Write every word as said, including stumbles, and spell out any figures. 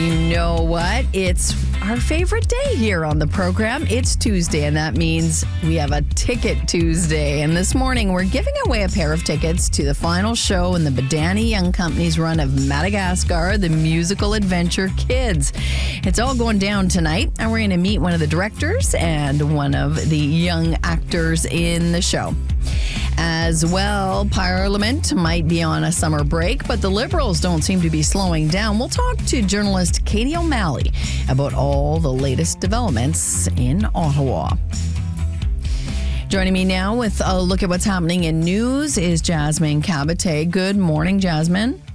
You know what? It's our favorite day here on the program. It's Tuesday, and that means we have a Ticket Tuesday. And this morning, we're giving away a pair of tickets to the final show in the Badani Young Company's run of Madagascar, the musical adventure Kids. It's all going down tonight, and we're going to meet one of the directors and one of the young actors in the show. As well, Parliament might be on a summer break, but the Liberals don't seem to be slowing down. We'll talk to journalist Katie O'Malley about all the latest developments in Ottawa. Joining me now with a look at what's happening in news is Jasmine Cabate. Good morning, Jasmine.